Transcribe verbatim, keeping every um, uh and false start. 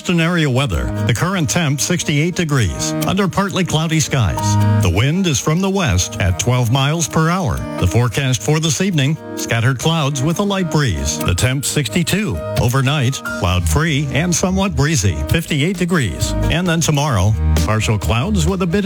Boston area weather. The current temp sixty-eight degrees under partly cloudy skies. The wind is from the west at twelve miles per hour. The forecast for this evening, scattered clouds with a light breeze. The temp sixty-two. Overnight, cloud-free and somewhat breezy, fifty-eight degrees. And then tomorrow, partial clouds with a bit